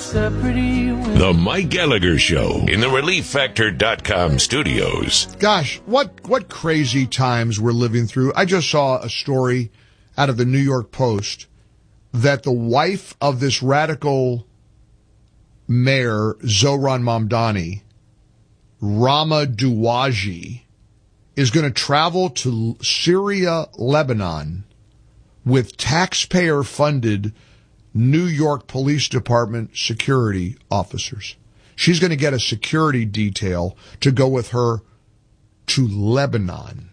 The Mike Gallagher Show in the ReliefFactor.com studios. Gosh, what crazy times we're living through. I just saw a story out of the New York Post that the wife of this radical mayor, Zohran Mamdani, Rama Douaji, is going to travel to Syria, Lebanon, with taxpayer-funded New York Police Department security officers. She's going to get a security detail to go with her to Lebanon.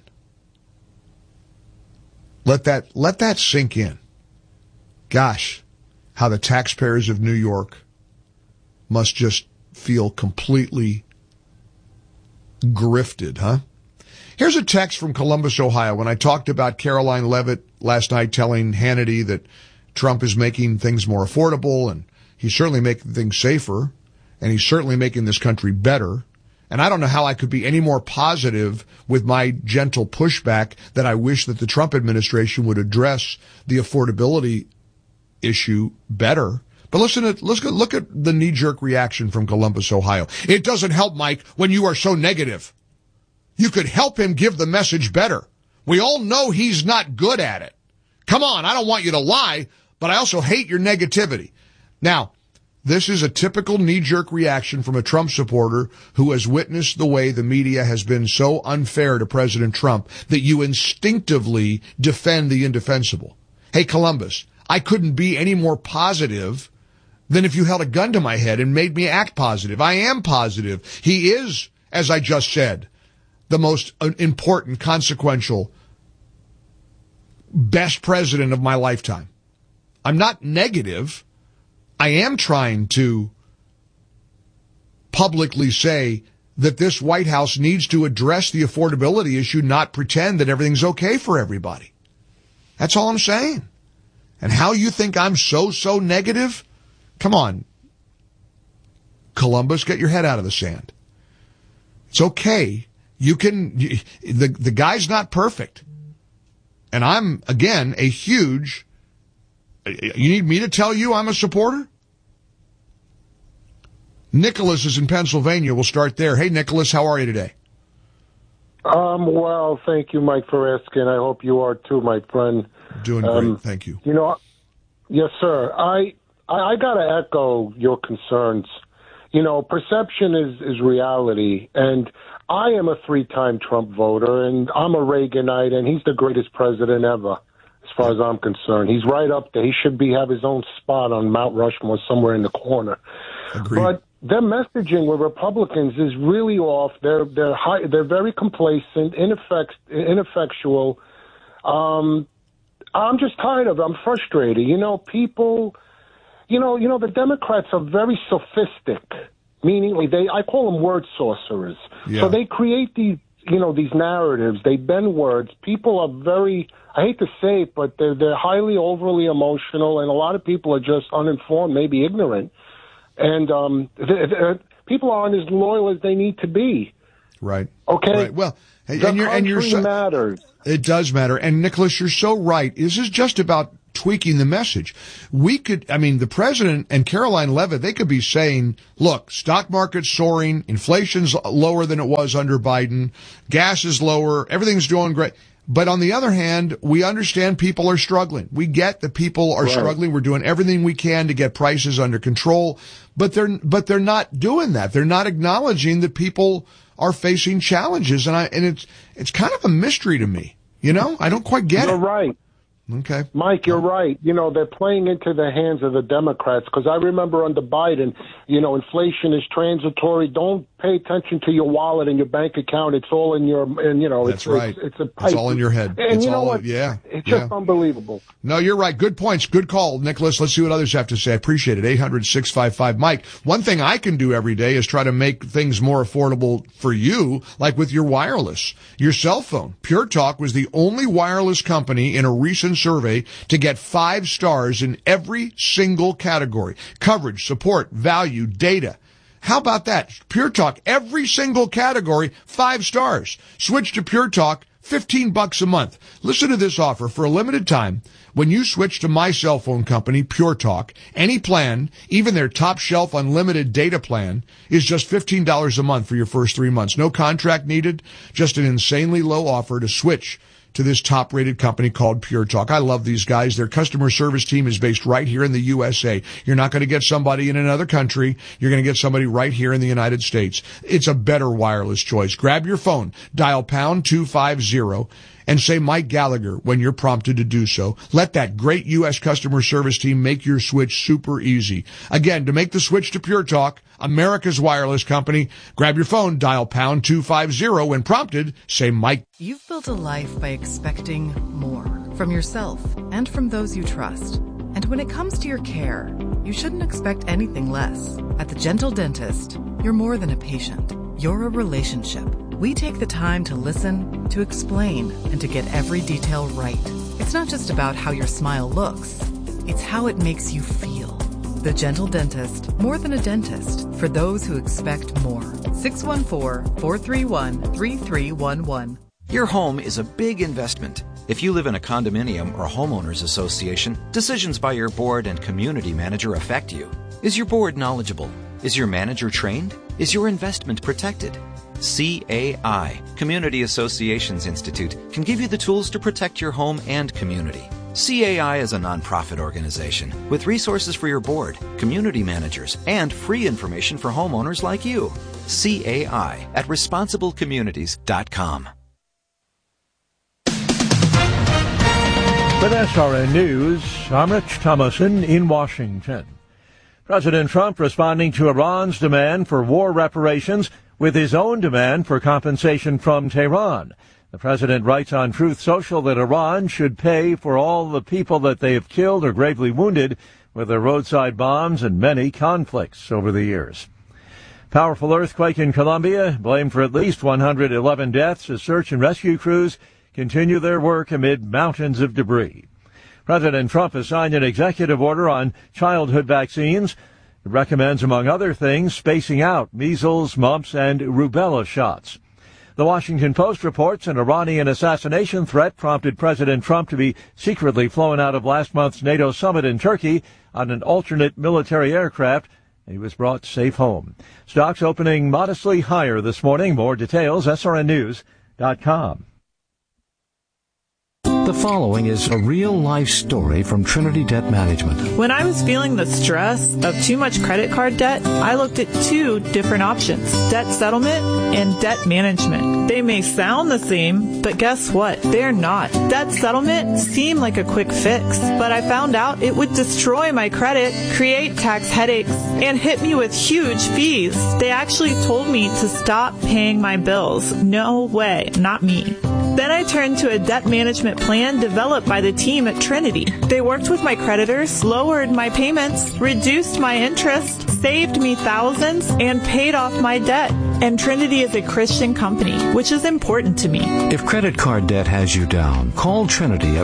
Let that sink in. Gosh, how the taxpayers of New York must just feel completely grifted, huh? Here's a text from Columbus, Ohio. When I talked about Caroline Levitt last night telling Hannity that Trump is making things more affordable, and he's certainly making things safer, and he's certainly making this country better. And I don't know how I could be any more positive with my gentle pushback that I wish that the Trump administration would address the affordability issue better. But look at the knee-jerk reaction from Columbus, Ohio. It doesn't help, Mike, when you are so negative. You could help him give the message better. We all know he's not good at it. Come on, I don't want you to lie, but I also hate your negativity. Now, this is a typical knee-jerk reaction from a Trump supporter who has witnessed the way the media has been so unfair to President Trump that you instinctively defend the indefensible. Hey, Columbus, I couldn't be any more positive than if you held a gun to my head and made me act positive. I am positive. He is, as I just said, the most important, consequential, best president of my lifetime. I'm not negative. I am trying to publicly say that this White House needs to address the affordability issue, not pretend that everything's okay for everybody. That's all I'm saying. And how you think I'm so negative? Come on, Columbus, get your head out of the sand. It's okay. The guy's not perfect. And I'm, again, a huge, you need me to tell you I'm a supporter? Nicholas is in Pennsylvania. We'll start there. Hey, Nicholas, how are you today? Well, thank you, Mike, for asking. I hope you are too, my friend. Doing great. Thank you. Yes, sir. I got to echo your concerns. Perception is reality, and I am a 3-time Trump voter, and I'm a Reaganite, and he's the greatest president ever, as far as I'm concerned. He's right up there. He should have his own spot on Mount Rushmore somewhere in the corner. Agreed. But their messaging with Republicans is really off. They're very complacent, ineffectual. I'm just tired of it. I'm frustrated. People. The Democrats are very sophistic, meaning I call them word sorcerers. Yeah. So they create these narratives. They bend words. People are very, I hate to say it, but they're highly overly emotional, and a lot of people are just uninformed, maybe ignorant. And people aren't as loyal as they need to be. Right. Okay. Right. Well, the country matters. It does matter. And Nicholas, you're so right. This is just about tweaking the message. The president and Caroline Levitt, they could be saying, look, stock market's soaring, inflation's lower than it was under Biden, gas is lower, everything's doing great. But on the other hand, we understand people are struggling. We get that people are struggling. We're doing everything we can to get prices under control, but they're not doing that. They're not acknowledging that people are facing challenges, and it's kind of a mystery to me. I don't quite get it. You're right. Okay. Mike, you're right. They're playing into the hands of the Democrats, because I remember under Biden, inflation is transitory. Don't pay attention to your wallet and your bank account. It's all in your, That's right. It's all in your head. And you know what? Yeah. It's just unbelievable. No, you're right. Good points. Good call, Nicholas. Let's see what others have to say. I appreciate it. 800-655-Mike. One thing I can do every day is try to make things more affordable for you, like with your wireless, your cell phone. Pure Talk was the only wireless company in a recent survey to get 5 stars in every single category: coverage, support, value, data. How about that? Pure Talk, every single category, 5 stars. Switch to Pure Talk, $15 a month. Listen to this offer. For a limited time, when you switch to my cell phone company, Pure Talk, any plan, even their top shelf unlimited data plan, is just $15 a month for your first 3 months. No contract needed, just an insanely low offer to switch to this top-rated company called Pure Talk. I love these guys. Their customer service team is based right here in the USA. You're not going to get somebody in another country. You're going to get somebody right here in the United States. It's a better wireless choice. Grab your phone, dial pound 250, and say Mike Gallagher when you're prompted to do so. Let that great U.S. customer service team make your switch super easy. Again, to make the switch to Pure Talk, America's wireless company, grab your phone, dial pound 250. When prompted, say Mike. You've built a life by expecting more from yourself and from those you trust. And when it comes to your care, you shouldn't expect anything less. At the Gentle Dentist, you're more than a patient. You're a relationship. We take the time to listen, to explain, and to get every detail right. It's not just about how your smile looks. It's how it makes you feel. The Gentle Dentist, more than a dentist, for those who expect more. 614-431-3311. Your home is a big investment. If you live in a condominium or homeowners association, decisions by your board and community manager affect you. Is your board knowledgeable? Is your manager trained? Is your investment protected? CAI, Community Associations Institute, can give you the tools to protect your home and community. CAI is a nonprofit organization with resources for your board, community managers, and free information for homeowners like you. CAI at responsiblecommunities.com. With SRN News, I'm Rich Thomason in Washington. President Trump responding to Iran's demand for war reparations with his own demand for compensation from Tehran. The president writes on Truth Social that Iran should pay for all the people that they have killed or gravely wounded with their roadside bombs and many conflicts over the years. Powerful earthquake in Colombia, blamed for at least 111 deaths as search and rescue crews continue their work amid mountains of debris. President Trump has signed an executive order on childhood vaccines. It recommends, among other things, spacing out measles, mumps, and rubella shots. The Washington Post reports an Iranian assassination threat prompted President Trump to be secretly flown out of last month's NATO summit in Turkey on an alternate military aircraft. He was brought safe home. Stocks opening modestly higher this morning. More details, srnnews.com. The following is a real-life story from Trinity Debt Management. When I was feeling the stress of too much credit card debt, I looked at two different options, debt settlement and debt management. They may sound the same, but guess what? They're not. Debt settlement seemed like a quick fix, but I found out it would destroy my credit, create tax headaches, and hit me with huge fees. They actually told me to stop paying my bills. No way, not me. Then I turned to a debt management plan developed by the team at Trinity. They worked with my creditors, lowered my payments, reduced my interest, saved me thousands, and paid off my debt. And Trinity is a Christian company, which is important to me. If credit card debt has you down, call Trinity at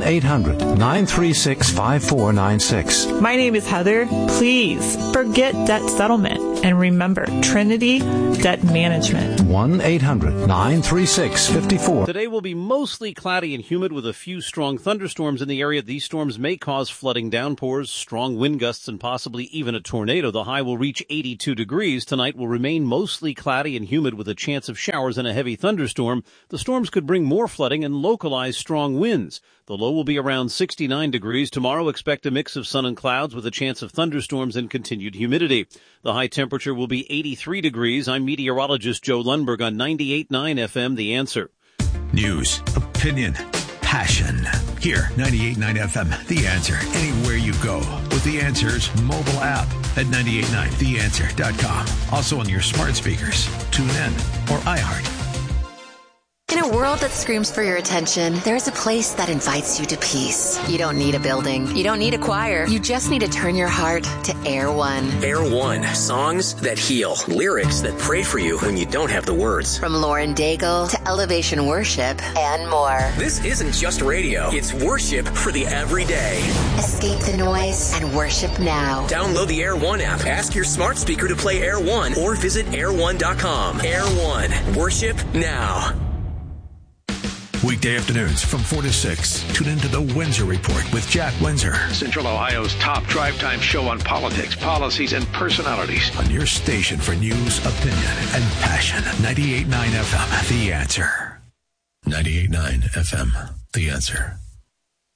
1-800-936-5496. My name is Heather. Please forget debt settlement and remember Trinity Debt Management. 1-800-936-54. Today will be mostly cloudy and humid with a few strong thunderstorms in the area. These storms may cause flooding, downpours, strong wind gusts, and possibly even a tornado. The high will reach 82 degrees. Tonight will remain mostly cloudy and humid with a chance of showers and a heavy thunderstorm. The storms could bring more flooding and localized strong winds. The low will be around 69 degrees. Tomorrow, expect a mix of sun and clouds with a chance of thunderstorms and continued humidity. The high temperature will be 83 degrees. I'm meteorologist Joe Lundberg on 98.9 FM, The Answer. News, opinion, passion. Here, 98.9 FM, The Answer. Anywhere you go with The Answer's mobile app at 98.9theanswer.com. Also on your smart speakers, TuneIn, or iHeart. In a world that screams for your attention, there's a place that invites you to peace. You don't need a building. You don't need a choir. You just need to turn your heart to Air One. Air One. Songs that heal. Lyrics that pray for you when you don't have the words. From Lauren Daigle to Elevation Worship and more. This isn't just radio. It's worship for the everyday. Escape the noise and worship now. Download the Air One app. Ask your smart speaker to play Air One or visit air1.com. Air One. Worship now. Weekday afternoons from 4 to 6. Tune into The Windsor Report with Jack Windsor. Central Ohio's top drive time show on politics, policies, and personalities. On your station for news, opinion, and passion. 98.9 FM, The Answer. 98.9 FM, The Answer.